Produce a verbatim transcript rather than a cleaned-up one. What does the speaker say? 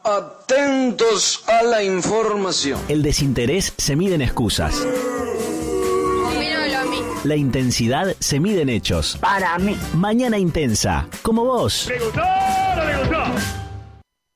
Atentos a la información. El desinterés se mide en excusas. Opínalo a mí. La intensidad se mide en hechos. Para mí. Mañana Intensa, como vos. ¿Le gustó o no le gustó?